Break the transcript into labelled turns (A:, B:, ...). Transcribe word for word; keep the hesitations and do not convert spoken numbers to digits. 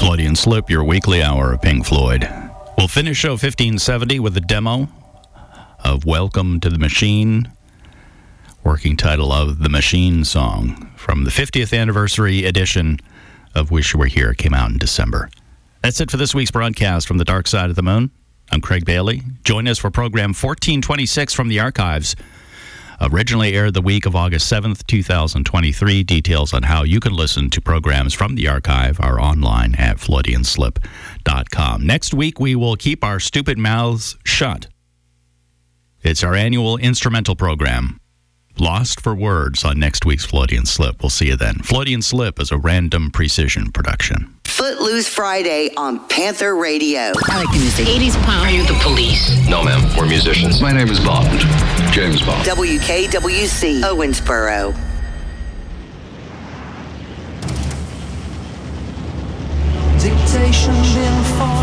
A: Freudian Slip, your weekly hour of Pink Floyd. We'll finish show fifteen seventy with a demo of Welcome to the Machine, working title of The Machine Song, from the fiftieth anniversary edition of Wish You Were Here. It came out in December. That's it for this week's broadcast from the Dark Side of the Moon. I'm Craig Bailey. Join us for program fourteen twenty-six from the archives. Originally aired the week of August seventh, twenty twenty-three. Details on how you can listen to programs from the archive are online at Freudian Slip dot com. Next week, we will keep our stupid mouths shut. It's our annual instrumental program. Lost for Words on next week's Freudian Slip. We'll see you then. Freudian Slip is a Random Precision production.
B: Footloose Friday on Panther Radio.
C: I like the music.
D: eighties punk.
E: Are you the police?
F: No, ma'am. We're musicians.
G: My name is Bond. James Bond.
B: W K W C, Owensboro.
H: Dictation been for